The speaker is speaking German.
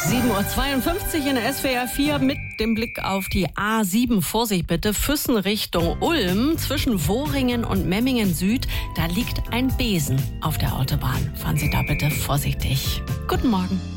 7:52 Uhr in der SWR 4 mit dem Blick auf die A7. Vorsicht bitte, Füssen Richtung Ulm. Zwischen Wohringen und Memmingen Süd, da liegt ein Besen auf der Autobahn. Fahren Sie da bitte vorsichtig. Guten Morgen.